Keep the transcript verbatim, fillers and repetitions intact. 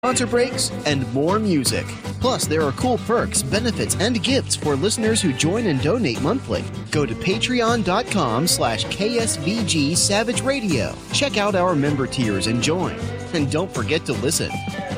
sponsor breaks, and more music. Plus, there are cool perks, benefits, and gifts for listeners who join and donate monthly. Go to patreon.com slash KSVG Savage Radio. Check out our member tiers and join. And don't forget to listen.